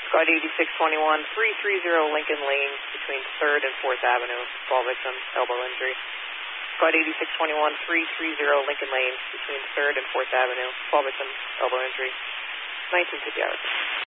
Squad 8621, 330 Lincoln Lane between 3rd and 4th Avenue. Fall victim, elbow injury. Squad 8621, 330 Lincoln Lane between 3rd and 4th Avenue. Fall victim, elbow injury. 1950 hours.